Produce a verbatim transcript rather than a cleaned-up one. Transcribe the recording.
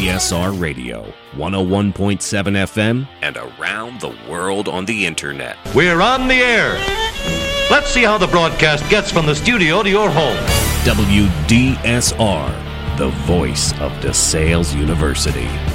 S R Radio, one oh one point seven F M, and around the world on the internet. We're on the air. Let's see how the broadcast gets from the studio to your home. W D S R, the voice of DeSales University.